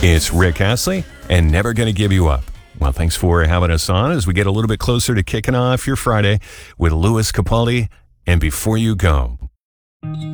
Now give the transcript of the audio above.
It's Rick Astley and Never Gonna Give You Up. Well, thanks for having us on as we get a little bit closer to kicking off your Friday with Lewis Capaldi and Before You Go.